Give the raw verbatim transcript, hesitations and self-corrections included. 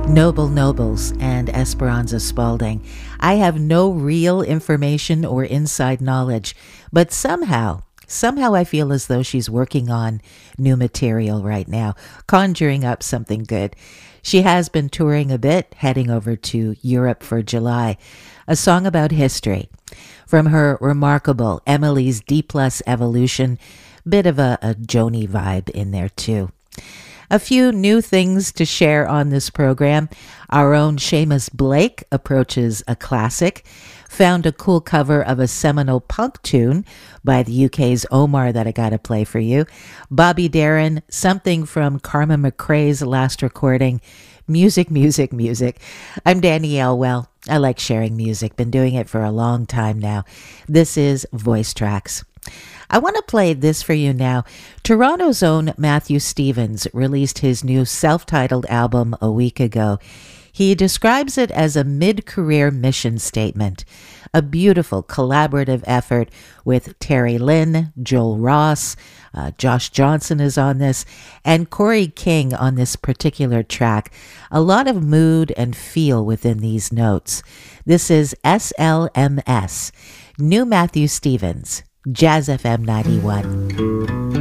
Noble Nobles and Esperanza Spalding. I have no real information or inside knowledge, but somehow, somehow I feel as though she's working on new material right now, conjuring up something good. She has been touring a bit, heading over to Europe for July. A song about history. From her remarkable Emily's D Plus Evolution, bit of a, a Joni vibe in there too. A few new things to share on this program. Our own Seamus Blake approaches a classic. Found a cool cover of a seminal punk tune by the U K's Omar that I gotta play for you. Bobby Darin, something from Carmen McRae's last recording. Music, music, music. I'm Danielle. Well, I like sharing music. Been doing it for a long time now. This is Voice Tracks. I want to play this for you now. Toronto's own Matthew Stevens released his new self-titled album a week ago. He describes it as a mid-career mission statement, a beautiful collaborative effort with Terry Lynn, Joel Ross, uh, Josh Johnson is on this, and Corey King on this particular track. A lot of mood and feel within these notes. This is S L M S, New Matthew Stevens. Jazz F M ninety-one.